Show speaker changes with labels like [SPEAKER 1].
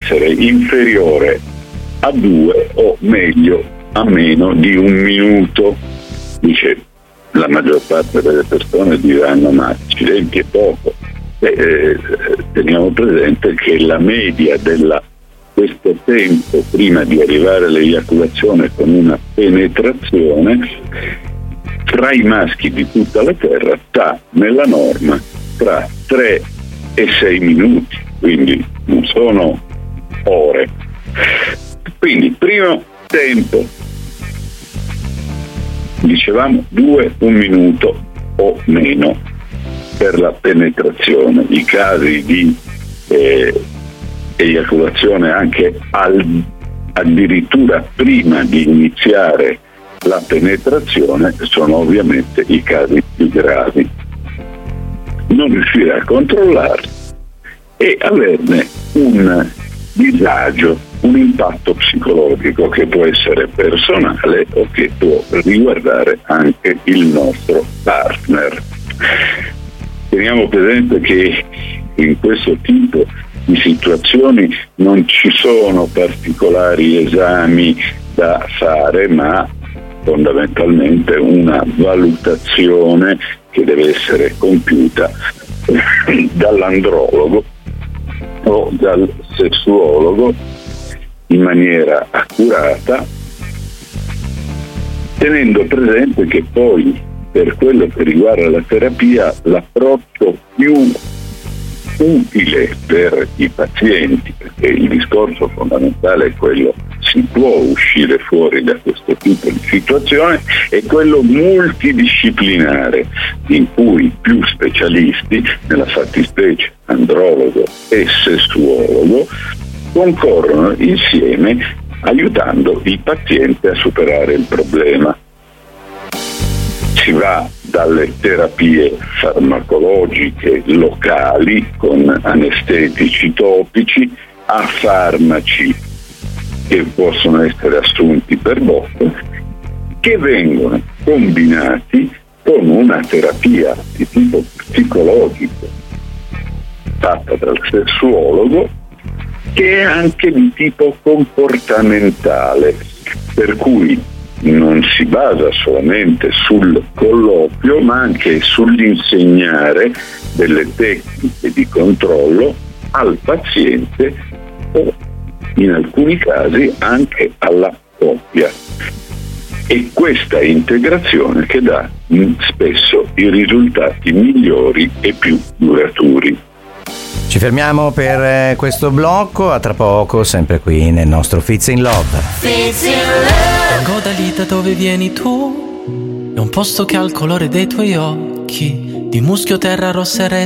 [SPEAKER 1] essere inferiore a 2 o meglio a meno di 1 minuto. Dice, la maggior parte delle persone diranno: ma accidenti, è poco. Teniamo presente che la media questo tempo prima di arrivare all'eiaculazione con una penetrazione tra i maschi di tutta la Terra sta nella norma tra 3 e 6 minuti, quindi non sono ore. Quindi primo tempo, dicevamo 2, 1 minuto o meno per la penetrazione. I casi di eiaculazione anche addirittura prima di iniziare la penetrazione sono ovviamente i casi più gravi. Non riuscire a controllarli e averne un disagio, un impatto psicologico che può essere personale o che può riguardare anche il nostro partner. Teniamo presente che in questo tipo di situazioni non ci sono particolari esami da fare, ma fondamentalmente una valutazione che deve essere compiuta dall'andrologo o dal sessuologo in maniera accurata, tenendo presente che poi, per quello che riguarda la terapia, l'approccio più utile per i pazienti, perché il discorso fondamentale è quello: si può uscire fuori da questo tipo di situazione, è quello multidisciplinare, in cui più specialisti, nella fattispecie andrologo e sessuologo, concorrono insieme aiutando il paziente a superare il problema. Si va dalle terapie farmacologiche locali con anestetici topici a farmaci che possono essere assunti per bocca, che vengono combinati con una terapia di tipo psicologico fatta dal sessuologo, che è anche di tipo comportamentale, per cui non si basa solamente sul colloquio, ma anche sull'insegnare delle tecniche di controllo al paziente o in alcuni casi anche alla coppia. È questa integrazione che dà spesso i risultati migliori e più duraturi.
[SPEAKER 2] Ci fermiamo per questo blocco, a tra poco, sempre qui nel nostro Fits in Love.
[SPEAKER 3] Fits in Love. Vengo da lì da dove vieni tu, è un posto che ha il colore dei tuoi occhi, di muschio, terra rossa e